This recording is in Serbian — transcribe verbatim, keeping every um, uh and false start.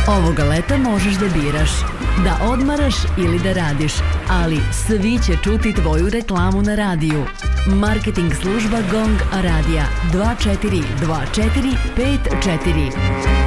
Ovoga leta možeš da biraš, da odmaraš ili da radiš, ali svi će čuti tvoju reklamu na radiju. Marketing služba Gong Radija dva četiri dva četiri pet četiri.